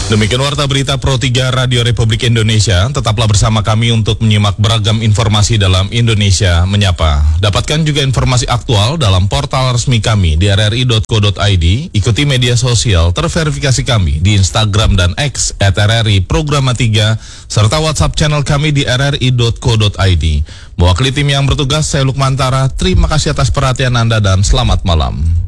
Demikian warta berita Pro 3 Radio Republik Indonesia. Tetaplah bersama kami untuk menyimak beragam informasi dalam Indonesia Menyapa. Dapatkan juga informasi aktual dalam portal resmi kami di rri.co.id. Ikuti media sosial terverifikasi kami di Instagram dan X @RRI Programa 3 serta WhatsApp channel kami di rri.co.id. Mewakili tim yang bertugas, saya Lukmantara. Terima kasih atas perhatian Anda dan selamat malam.